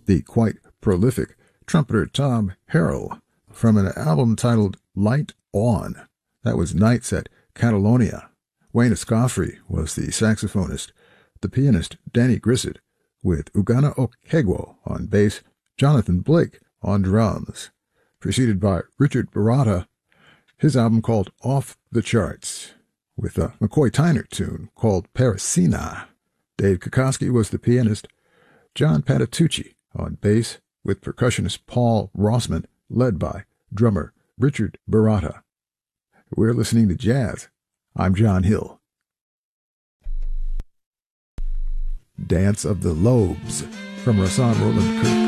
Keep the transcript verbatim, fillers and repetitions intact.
the quite prolific trumpeter Tom Harrell from an album titled Light On. That was Nights at Catalonia. Wayne Escoffery was the saxophonist. The pianist Danny Grissett with Ugana Okegwo on bass, Jonathan Blake on drums. Preceded by Richard Baratta, his album called Off the Charts, with a McCoy Tyner tune called Parasina. Dave Kokoski was the pianist. John Patitucci on bass with percussionist Paul Rossman, led by drummer Richard Baratta. We're listening to jazz. I'm John Hill. Dance of the Lobes from Rahsaan Roland Kirk.